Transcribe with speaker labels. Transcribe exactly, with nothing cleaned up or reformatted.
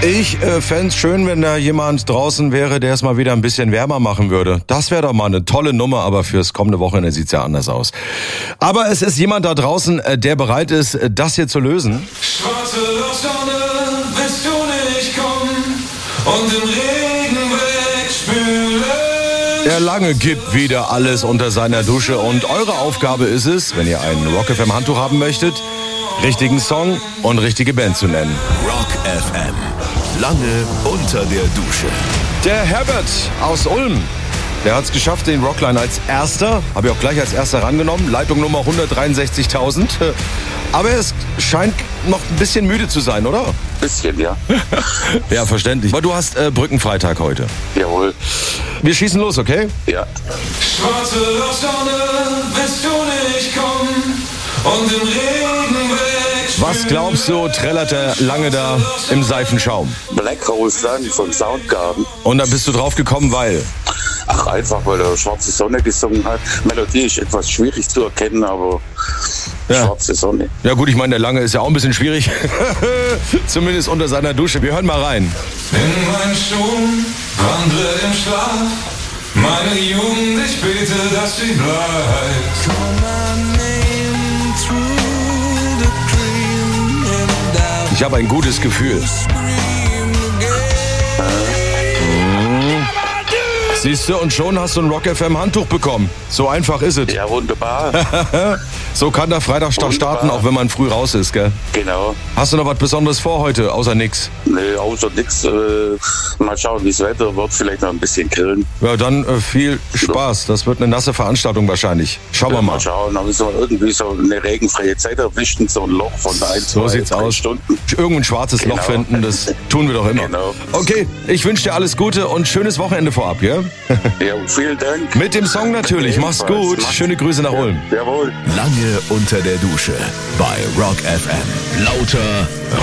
Speaker 1: Ich äh, fände es schön, wenn da jemand draußen wäre, der es mal wieder ein bisschen wärmer machen würde. Das wäre doch mal eine tolle Nummer, aber fürs kommende Wochenende sieht's ja anders aus. Aber es ist jemand da draußen, äh, der bereit ist, äh, das hier zu lösen.
Speaker 2: Schwarze Lochsonne, willst du nicht kommen und den Regen wegspülen?
Speaker 1: Der Lange gibt wieder alles unter seiner Dusche und eure Aufgabe ist es, wenn ihr ein Rock F M Handtuch haben möchtet, richtigen Song und richtige Band zu nennen.
Speaker 3: Rock F M. Lange unter der Dusche.
Speaker 1: Der Herbert aus Ulm, der hat es geschafft, den Rockline als erster, habe ich auch gleich als erster rangenommen, Leitung Nummer hundertdreiundsechzigtausend. Aber er ist, scheint noch ein bisschen müde zu sein, oder?
Speaker 4: Bisschen, ja.
Speaker 1: Ja, verständlich. Aber du hast äh, Brückenfreitag heute.
Speaker 4: Jawohl.
Speaker 1: Wir schießen los, okay?
Speaker 4: Ja.
Speaker 2: Schwarze Lochsonne, willst du nicht kommen und den Regen wegspülen?
Speaker 1: Was glaubst du, trällert der Lange da im Seifenschaum?
Speaker 4: Black Hole Sun von Soundgarden.
Speaker 1: Und da bist du drauf gekommen, weil?
Speaker 4: Ach, einfach, weil er Schwarze Sonne gesungen hat. Melodie ist etwas schwierig zu erkennen, aber
Speaker 1: Ja.
Speaker 4: Schwarze Sonne.
Speaker 1: Ja gut, ich meine, der Lange ist ja auch ein bisschen schwierig. Zumindest unter seiner Dusche. Wir hören mal rein.
Speaker 2: In meinen Schuhen wandle im Schlaf, meine Jugend, ich bete, dass sie bleibt.
Speaker 1: Ich habe ein gutes Gefühl. Siehst du, und schon hast du ein Rock F M Handtuch bekommen. So einfach ist es.
Speaker 4: Ja, wunderbar.
Speaker 1: So kann der Freitag starten, auch wenn man früh raus ist, gell?
Speaker 4: Genau.
Speaker 1: Hast du noch was Besonderes vor heute, außer nix?
Speaker 4: Nee, außer nix. Äh, mal schauen, wie das Wetter wird. Vielleicht noch ein bisschen grillen.
Speaker 1: Ja, dann äh, viel Spaß. Das wird eine nasse Veranstaltung wahrscheinlich. Schauen wir
Speaker 4: Ja,
Speaker 1: mal.
Speaker 4: mal schauen. Dann müssen wir irgendwie so eine regenfreie Zeit erwischen. So ein Loch von ein,
Speaker 1: So
Speaker 4: zwei,
Speaker 1: sieht's
Speaker 4: drei
Speaker 1: aus.
Speaker 4: Stunden.
Speaker 1: Irgendein schwarzes
Speaker 4: Genau.
Speaker 1: Loch finden, das tun wir doch immer.
Speaker 4: Genau.
Speaker 1: Okay, ich wünsche dir alles Gute und schönes Wochenende vorab, ja?
Speaker 4: Ja, vielen Dank.
Speaker 1: Mit dem Song natürlich. Mach's
Speaker 4: Ebenfalls.
Speaker 1: gut.
Speaker 4: Mach's
Speaker 1: Schöne Grüße nach Ulm.
Speaker 4: Jawohl.
Speaker 3: Lange unter der Dusche bei Rock F M. Lauter